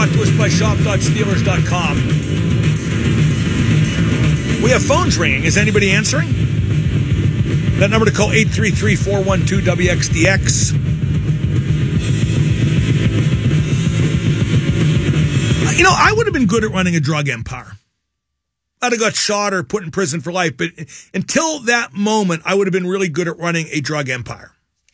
brought to us by shop.steelers.com. We have phones ringing. Is anybody answering? That number to call, 833-412-WXDX. I would have been good at running a drug empire. I'd have got shot or put in prison for life, but until that moment, I would have been really good at running a drug empire.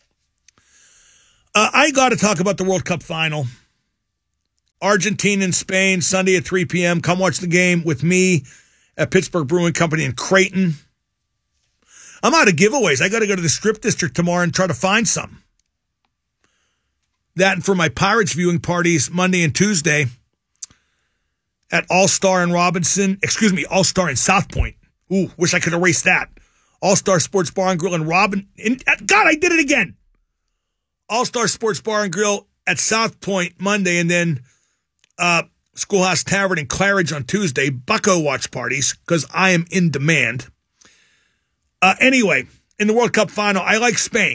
I got to talk about the World Cup final. Argentina and Spain, Sunday at 3 p.m. Come watch the game with me at Pittsburgh Brewing Company in Creighton. I'm out of giveaways. I got to go to the Strip District tomorrow and try to find some. That and for my Pirates viewing parties Monday and Tuesday at All-Star in All-Star in South Point. Ooh, wish I could erase that. All-Star Sports Bar and Grill in God, I did it again. All-Star Sports Bar and Grill at South Point Monday, and then Schoolhouse Tavern in Claridge on Tuesday. Bucko watch parties, because I am in demand. Anyway, in the World Cup final, I like Spain.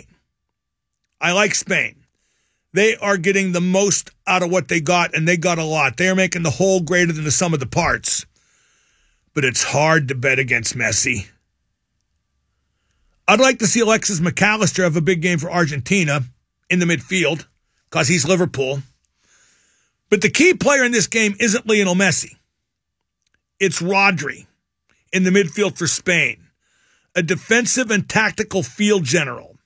They are getting the most out of what they got, and they got a lot. They are making the whole greater than the sum of the parts. But it's hard to bet against Messi. I'd like to see Alexis McAllister have a big game for Argentina in the midfield, because he's Liverpool. But the key player in this game isn't Lionel Messi. It's Rodri in the midfield for Spain. A defensive and tactical field general.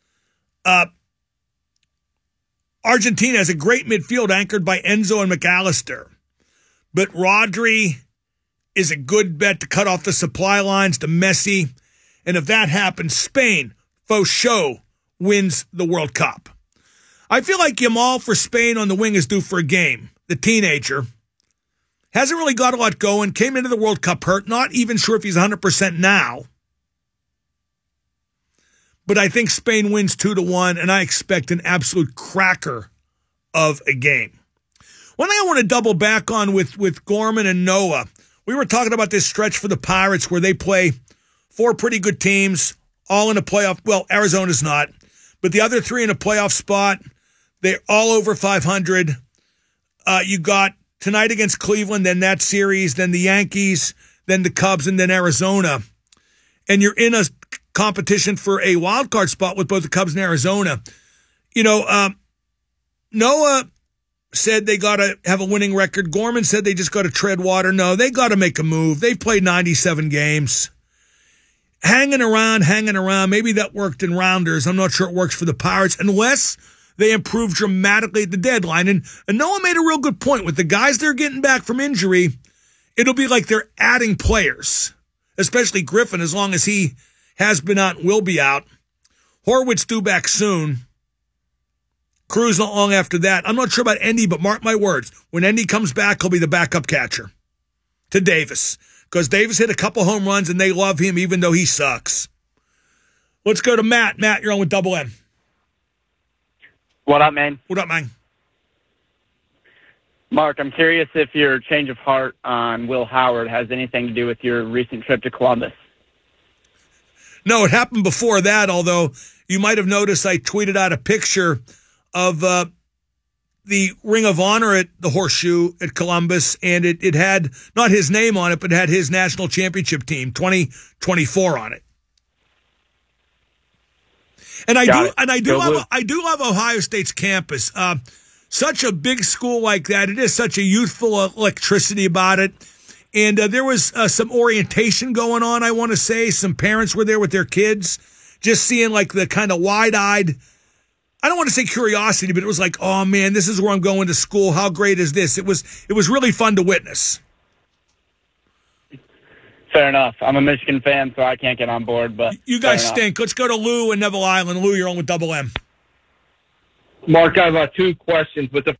Argentina has a great midfield anchored by Enzo and McAllister. But Rodri is a good bet to cut off the supply lines to Messi. And if that happens, Spain, faux show, wins the World Cup. I feel like Yamal for Spain on the wing is due for a game. The teenager hasn't really got a lot going, came into the World Cup hurt, not even sure if he's 100% now. But I think Spain wins 2-1, and I expect an absolute cracker of a game. One thing I want to double back on with Gorman and Noah, we were talking about this stretch for the Pirates where they play 4 pretty good teams, all in a playoff. Well, Arizona's not, but the other 3 in a playoff spot. They're all over 500. You got tonight against Cleveland, then that series, then the Yankees, then the Cubs, and then Arizona. And you're in a competition for a wild card spot with both the Cubs and Arizona. Noah said they got to have a winning record. Gorman said they just got to tread water. No, they got to make a move. They've played 97 games. Hanging around. Maybe that worked in rounders. I'm not sure it works for the Pirates unless they improve dramatically at the deadline. And Noah made a real good point. With the guys they're getting back from injury, it'll be like they're adding players, especially Griffin, as long as he has been out and will be out. Horwitz due back soon. Cruz not long after that. I'm not sure about Endy, but mark my words. When Endy comes back, he'll be the backup catcher to Davis. Because Davis hit a couple home runs, and they love him even though he sucks. Let's go to Matt. Matt, you're on with Double M. What up, man? What up, man? Mark, I'm curious if your change of heart on Will Howard has anything to do with your recent trip to Columbus. No, it happened before that, although you might have noticed I tweeted out a picture of the Ring of Honor at the Horseshoe at Columbus, and it had not his name on it, but it had his national championship team, 2024 on it. And I do love Ohio State's campus. Such a big school like that. It is such a youthful electricity about it. And there was some orientation going on, I want to say. Some parents were there with their kids, just seeing like the kind of wide-eyed, I don't want to say curiosity, but it was like, oh man, this is where I'm going to school. How great is this? It was really fun to witness. Fair enough. I'm a Michigan fan, so I can't get on board. But you guys stink. Let's go to Lou in Neville Island. Lou, you're on with Double M. Mark, I have 2 questions. But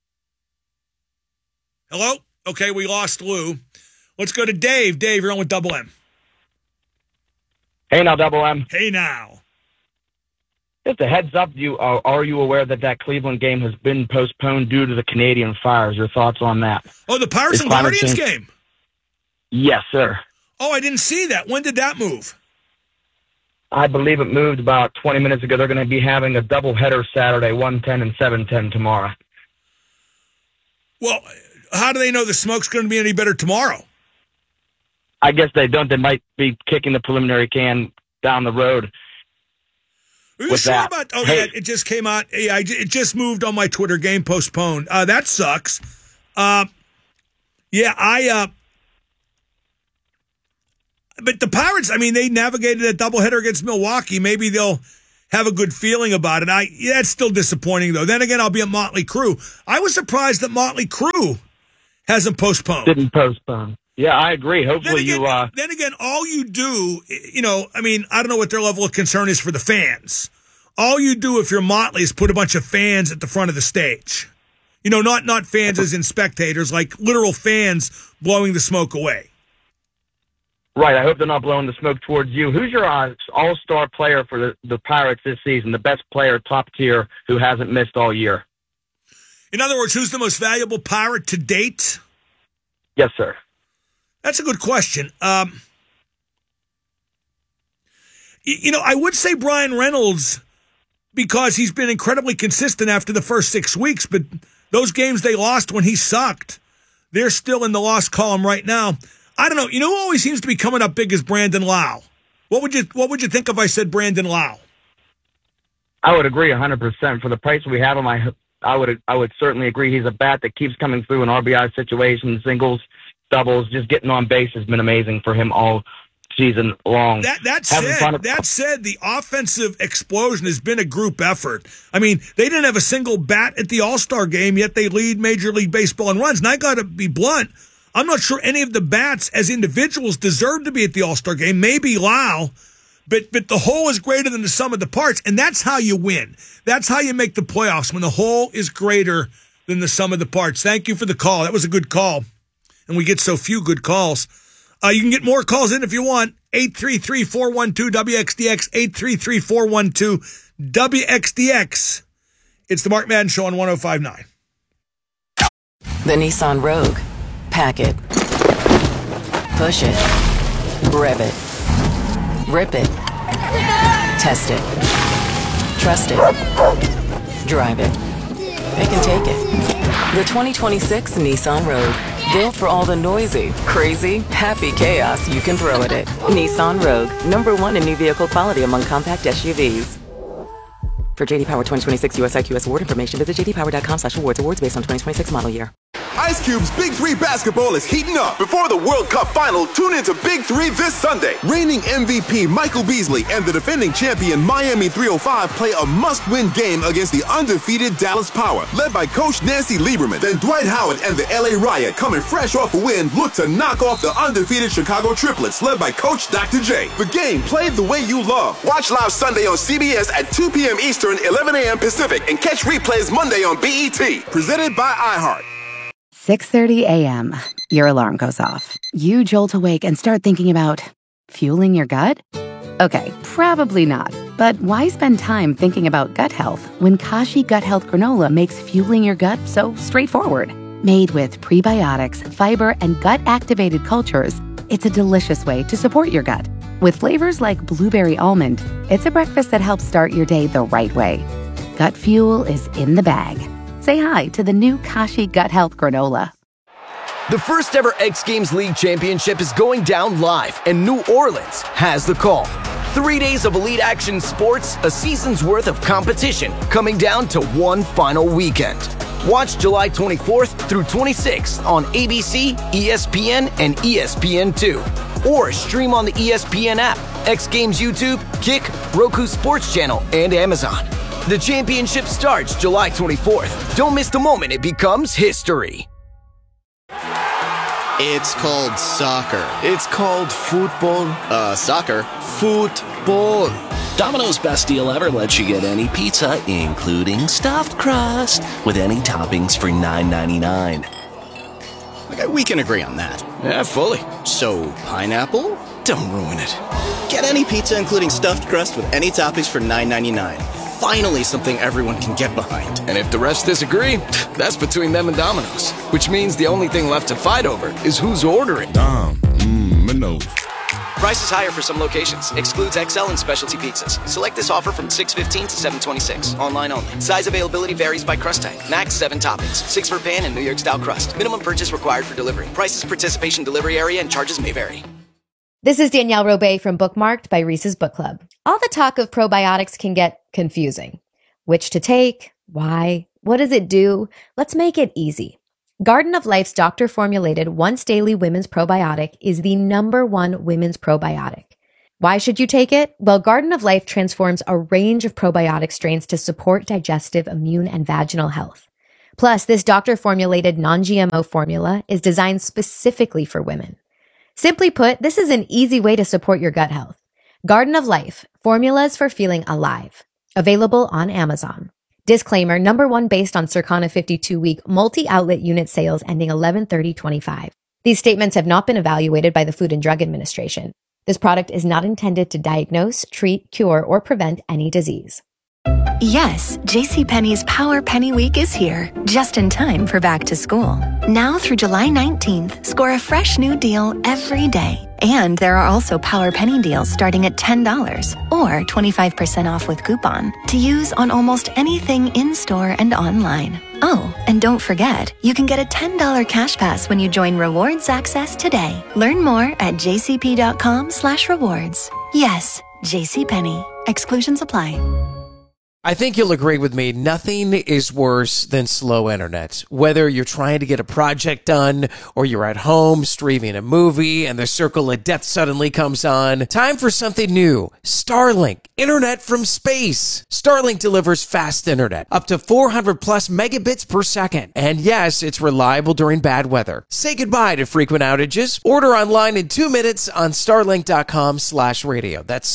Hello? Okay, we lost Lou. Let's go to Dave. Dave, you're on with Double M. Hey now, Double M. Hey now. Just a heads up, are you aware that Cleveland game has been postponed due to the Canadian fires? Your thoughts on that? Oh, the Pirates and Guardians game? Yes, sir. Oh, I didn't see that. When did that move? I believe it moved about 20 minutes ago. They're going to be having a doubleheader Saturday, 1:10 and 7:10 tomorrow. Well, how do they know the smoke's going to be any better tomorrow? I guess they don't. They might be kicking the preliminary can down the road. Are you sure about? Oh, yeah, it just came out. Yeah, it just moved on my Twitter. Game postponed. That sucks. But the Pirates, I mean, they navigated a doubleheader against Milwaukee. Maybe they'll have a good feeling about it. That's still disappointing, though. Then again, I'll be at Motley Crue. I was surprised that Motley Crue hasn't postponed. Didn't postpone. Yeah, I agree. Hopefully Then again, all you do, I mean, I don't know what their level of concern is for the fans. All you do if you're Motley is put a bunch of fans at the front of the stage. Not fans as in spectators, like literal fans blowing the smoke away. Right. I hope they're not blowing the smoke towards you. Who's your all-star player for the Pirates this season? The best player, top tier, who hasn't missed all year? In other words, who's the most valuable Pirate to date? Yes, sir. That's a good question. I would say Brian Reynolds because he's been incredibly consistent after the first 6 weeks, but those games they lost when he sucked, they're still in the loss column right now. I don't know. Who always seems to be coming up big is Brandon Lau. What would you think if I said Brandon Lau? I would agree 100%. For the price we have him, I would certainly agree. He's a bat that keeps coming through in RBI situations, singles, doubles, just getting on base has been amazing for him all season long. That said, the offensive explosion has been a group effort. I mean, they didn't have a single bat at the All-Star game, yet they lead Major League Baseball in runs. And I got to be blunt, I'm not sure any of the bats as individuals deserve to be at the All-Star game. Maybe Lau, but the whole is greater than the sum of the parts, and that's how you win. That's how you make the playoffs, when the whole is greater than the sum of the parts. Thank you for the call. That was a good call. And we get so few good calls. You can get more calls in if you want. 833-412-WXDX, 833-412-WXDX. It's the Mark Madden Show on 105.9. The Nissan Rogue. Pack it. Push it. Rev it. Rip it. Test it. Trust it. Drive it. It can take it. The 2026 Nissan Rogue. Built for all the noisy, crazy, happy chaos you can throw at it. Nissan Rogue. #1 in new vehicle quality among compact SUVs. For JD Power 2026 US IQS award information, visit jdpower.com/awards. Awards based on 2026 model year. Ice Cube's Big 3 basketball is heating up. Before the World Cup final, tune into Big 3 this Sunday. Reigning MVP Michael Beasley and the defending champion Miami 305 play a must-win game against the undefeated Dallas Power, led by Coach Nancy Lieberman. Then Dwight Howard and the LA Riot, coming fresh off a win, look to knock off the undefeated Chicago Triplets, led by Coach Dr. J. The game played the way you love. Watch live Sunday on CBS at 2 p.m. Eastern, 11 a.m. Pacific, and catch replays Monday on BET. Presented by iHeart. 6:30 a.m. Your alarm goes off. You jolt awake and start thinking about fueling your gut? Okay, probably not. But why spend time thinking about gut health when Kashi Gut Health Granola makes fueling your gut so straightforward? Made with prebiotics, fiber, and gut-activated cultures, it's a delicious way to support your gut. With flavors like blueberry almond, it's a breakfast that helps start your day the right way. Gut fuel is in the bag. Say hi to the new Kashi Gut Health Granola. The first ever X Games League Championship is going down live, and New Orleans has the call. 3 days of elite action sports, a season's worth of competition, coming down to one final weekend. Watch July 24th through 26th on ABC, ESPN, and ESPN2. Or stream on the ESPN app, X Games YouTube, Kick, Roku Sports Channel, and Amazon. The championship starts July 24th. Don't miss the moment it becomes history. It's called soccer. It's called football. Soccer. Football. Domino's best deal ever lets you get any pizza, including stuffed crust, with any toppings for $9.99. Okay, we can agree on that. Yeah, fully. So, pineapple? Don't ruin it. Get any pizza, including stuffed crust, with any toppings for $9.99. Finally something everyone can get behind. And if the rest disagree, that's between them and Domino's. Which means the only thing left to fight over is who's ordering. Domino's. Prices higher for some locations. Excludes XL and specialty pizzas. Select this offer from 6/15 to 7/26. Online only. Size availability varies by crust type. Max 7 toppings. 6 for pan and New York style crust. Minimum purchase required for delivery. Prices, participation, delivery area, and charges may vary. This is Danielle Robay from Bookmarked by Reese's Book Club. All the talk of probiotics can get confusing. Which to take? Why? What does it do? Let's make it easy. Garden of Life's doctor-formulated once-daily women's probiotic is the #1 women's probiotic. Why should you take it? Well, Garden of Life transforms a range of probiotic strains to support digestive, immune, and vaginal health. Plus, this doctor-formulated non-GMO formula is designed specifically for women. Simply put, this is an easy way to support your gut health. Garden of Life, formulas for feeling alive. Available on Amazon. Disclaimer, #1 based on Circana 52-week multi-outlet unit sales ending 11/30/25. These statements have not been evaluated by the Food and Drug Administration. This product is not intended to diagnose, treat, cure, or prevent any disease. Yes, JCPenney's Power Penny Week is here, just in time for back to school. Now through July 19th, score a fresh new deal every day. And there are also Power Penny deals starting at $10 or 25% off with coupon to use on almost anything in-store and online. Oh, and don't forget, you can get a $10 cash pass when you join Rewards Access today. Learn more at jcp.com/rewards. Yes, JCPenney. Exclusions apply. I think you'll agree with me. Nothing is worse than slow internet. Whether you're trying to get a project done or you're at home streaming a movie and the circle of death suddenly comes on. Time for something new. Starlink. Internet from space. Starlink delivers fast internet. Up to 400 plus megabits per second. And yes, it's reliable during bad weather. Say goodbye to frequent outages. Order online in 2 minutes on starlink.com/radio. That's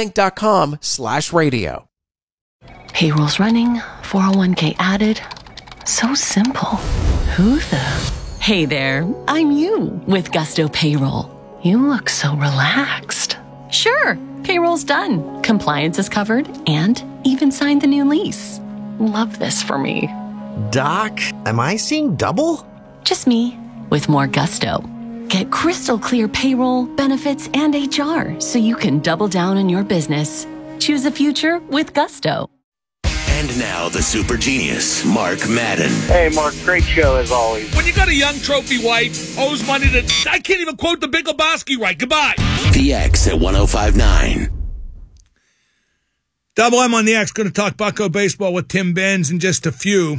starlink.com/radio. Payroll's running, 401k added. So simple. Who the? Hey there, I'm you with Gusto Payroll. You look so relaxed. Sure, payroll's done. Compliance is covered and even signed the new lease. Love this for me. Doc, am I seeing double? Just me with more gusto. Get crystal clear payroll, benefits, and HR so you can double down on your business. Choose a future with Gusto. And now the super genius, Mark Madden. Hey, Mark, great show as always. When you got a young trophy wife, owes money to... I can't even quote the Big Lebowski right. Goodbye. The X at 105.9. Double M on the X, going to talk Bucko baseball with Tim Benz in just a few.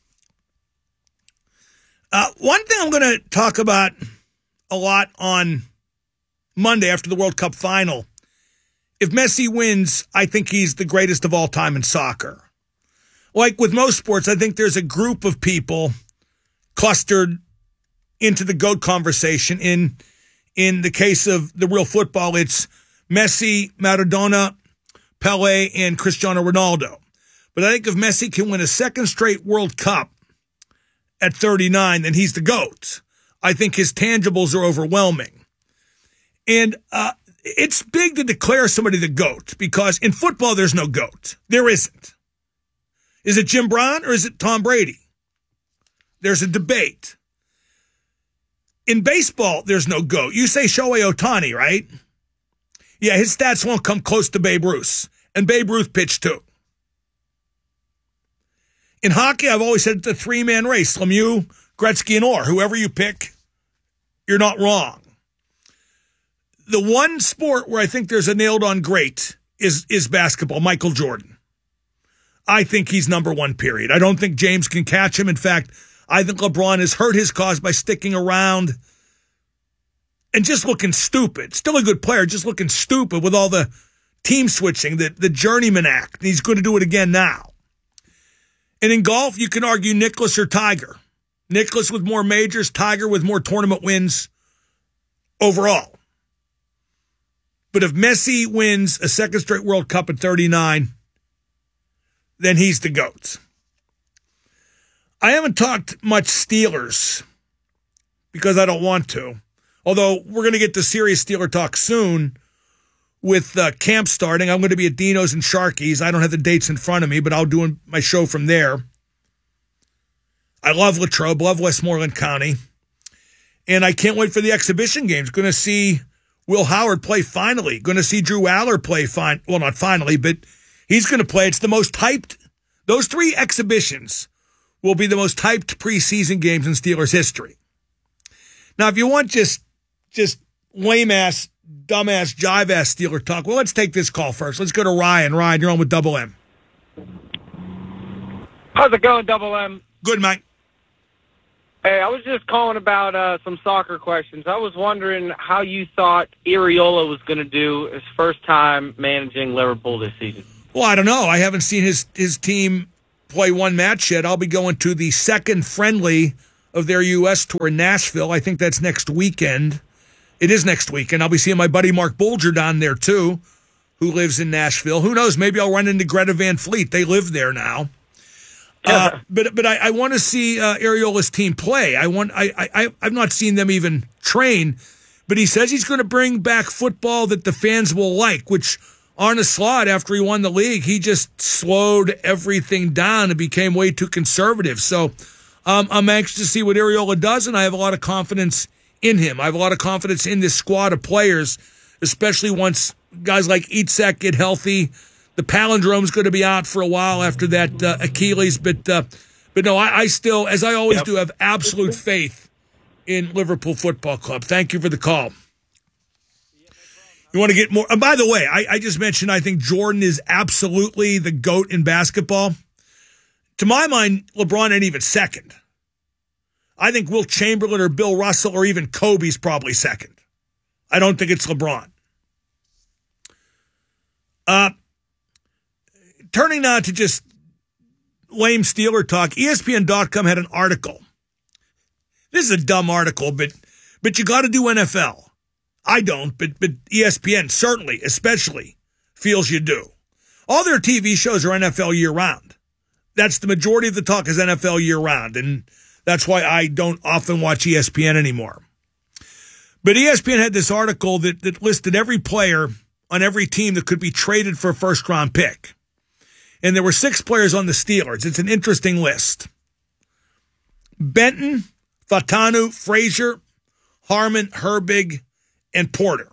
One thing I'm going to talk about a lot on Monday after the World Cup final. If Messi wins, I think he's the greatest of all time in soccer. Like with most sports, I think there's a group of people clustered into the GOAT conversation. In the case of the real football, it's Messi, Maradona, Pelé, and Cristiano Ronaldo. But I think if Messi can win a second straight World Cup at 39, then he's the GOAT. I think his tangibles are overwhelming. And it's big to declare somebody the GOAT because in football, there's no GOAT. There isn't. Is it Jim Brown or is it Tom Brady? There's a debate. In baseball, there's no GOAT. You say Shohei Ohtani, right? Yeah, his stats won't come close to Babe Ruth. And Babe Ruth pitched too. In hockey, I've always said it's a three-man race. Lemieux, Gretzky, and Orr. Whoever you pick, you're not wrong. The one sport where I think there's a nailed-on great is basketball, Michael Jordan. I think he's number one, period. I don't think James can catch him. In fact, I think LeBron has hurt his cause by sticking around and just looking stupid. Still a good player, just looking stupid with all the team switching, the journeyman act. He's going to do it again now. And in golf, you can argue Nicklaus or Tiger. Nicklaus with more majors, Tiger with more tournament wins overall. But if Messi wins a second straight World Cup at 39, then he's the GOAT. I haven't talked much Steelers because I don't want to. Although we're going to get to serious Steeler talk soon with camp starting. I'm going to be at Dino's and Sharky's. I don't have the dates in front of me, but I'll do my show from there. I love Latrobe, love Westmoreland County. And I can't wait for the exhibition games. Going to see Will Howard play finally. Going to see Drew Aller play well, not finally, but he's going to play. It's the most hyped. Those 3 exhibitions will be the most hyped preseason games in Steelers history. Now, if you want just lame-ass, dumbass, jive-ass Steeler talk, well, let's take this call first. Let's go to Ryan. Ryan, you're on with Double M. How's it going, Double M? Good, Mike. Hey, I was just calling about some soccer questions. I was wondering how you thought Iraola was going to do his first time managing Liverpool this season. Well, I don't know. I haven't seen his team play one match yet. I'll be going to the second friendly of their U.S. tour in Nashville. I think that's next weekend. It is next weekend. I'll be seeing my buddy Mark Bulger down there, too, who lives in Nashville. Who knows? Maybe I'll run into Greta Van Fleet. They live there now. But I want to see Ariola's team play. I've not seen them even train, but he says he's going to bring back football that the fans will like, which Arne Slot, after he won the league, he just slowed everything down and became way too conservative. So I'm anxious to see what Iraola does, and I have a lot of confidence in him. I have a lot of confidence in this squad of players, especially once guys like Itzhak get healthy. The palindrome's going to be out for a while after that Achilles, but no, I still, as I always do, have absolute faith in Liverpool Football Club. Thank you for the call. You want to get more? And by the way, I just mentioned I think Jordan is absolutely the GOAT in basketball. To my mind, LeBron ain't even second. I think Wilt Chamberlain or Bill Russell or even Kobe's probably second. I don't think it's LeBron. Turning now to just lame Steeler talk, ESPN.com had an article. This is a dumb article, but you got to do NFL. I don't, but ESPN certainly, especially, feels you do. All their TV shows are NFL year-round. That's the majority of the talk is NFL year-round, and that's why I don't often watch ESPN anymore. But ESPN had this article that listed every player on every team that could be traded for a first-round pick. And there were 6 players on the Steelers. It's an interesting list. Benton, Fatanu, Frazier, Harmon, Herbig, and Porter.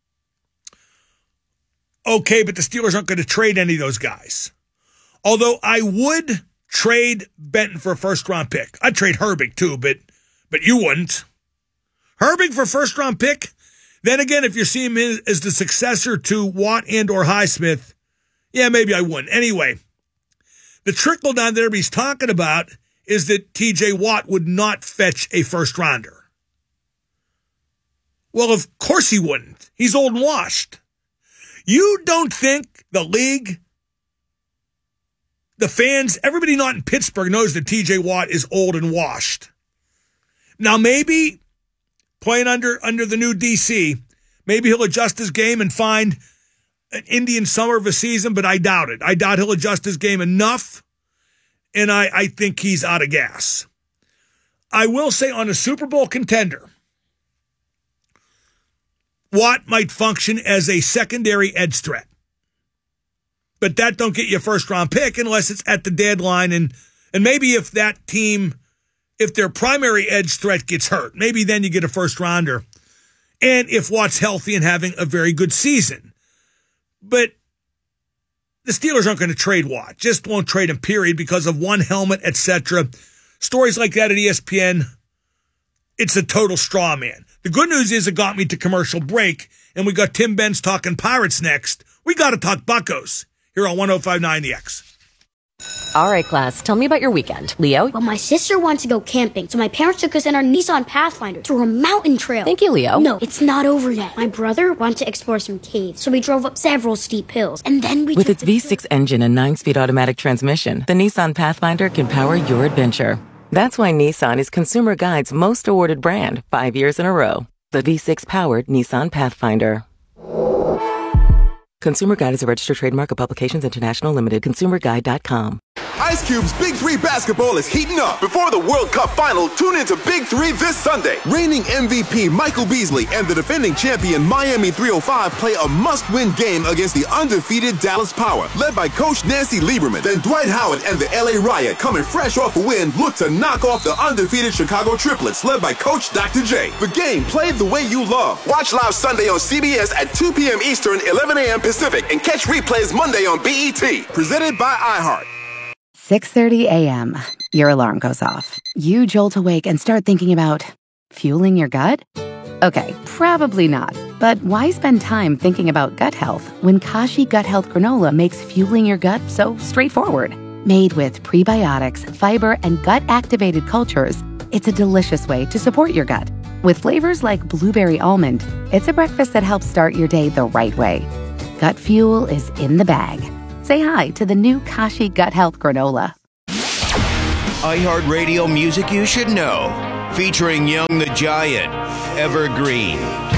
Okay, but the Steelers aren't going to trade any of those guys. Although I would trade Benton for a first-round pick. I'd trade Herbig too, but you wouldn't. Herbig for a first-round pick? Then again, if you're seeing him as the successor to Watt and or Highsmith, yeah, maybe I wouldn't. Anyway, the trickle down there he's talking about is that T.J. Watt would not fetch a first-rounder. Well, of course he wouldn't. He's old and washed. You don't think the league, the fans, everybody not in Pittsburgh knows that T.J. Watt is old and washed. Now, maybe playing under the new DC, maybe he'll adjust his game and find an Indian summer of a season, but I doubt it. I doubt he'll adjust his game enough, and I think he's out of gas. I will say on a Super Bowl contender, Watt might function as a secondary edge threat. But that don't get you a first-round pick unless it's at the deadline, and maybe if that team, if their primary edge threat gets hurt, maybe then you get a first-rounder. And if Watt's healthy and having a very good season. But the Steelers aren't going to trade Watt. Just won't trade him, period, because of one helmet, etc. Stories like that at ESPN, it's a total straw man. The good news is it got me to commercial break, and we got Tim Benz talking Pirates next. We got to talk Buccos here on 105.9 The X. All right, class, tell me about your weekend. Leo? Well, my sister wants to go camping, so my parents took us in our Nissan Pathfinder through a mountain trail. Thank you, Leo. No, it's not over yet. My brother wanted to explore some caves, so we drove up several steep hills, and then we With its V6 engine and 9-speed automatic transmission, the Nissan Pathfinder can power your adventure. That's why Nissan is Consumer Guide's most awarded brand 5 years in a row. The V6-powered Nissan Pathfinder. Consumer Guide is a registered trademark of Publications International Limited. ConsumerGuide.com. Ice Cube's Big 3 basketball is heating up. Before the World Cup final, tune into Big 3 this Sunday. Reigning MVP Michael Beasley and the defending champion Miami 305 play a must-win game against the undefeated Dallas Power, led by Coach Nancy Lieberman. Then Dwight Howard and the LA Riot, coming fresh off a win, look to knock off the undefeated Chicago Triplets, led by Coach Dr. J. The game played the way you love. Watch live Sunday on CBS at 2 p.m. Eastern, 11 a.m. Pacific, and catch replays Monday on BET. Presented by iHeart. 6:30 a.m. Your alarm goes off. You jolt awake and start thinking about fueling your gut? Okay, probably not. But why spend time thinking about gut health when Kashi Gut Health Granola makes fueling your gut so straightforward? Made with prebiotics, fiber, and gut-activated cultures, it's a delicious way to support your gut. With flavors like blueberry almond, it's a breakfast that helps start your day the right way. Gut fuel is in the bag. Say hi to the new Kashi Gut Health Granola. iHeartRadio music you should know. Featuring Young the Giant, Evergreen.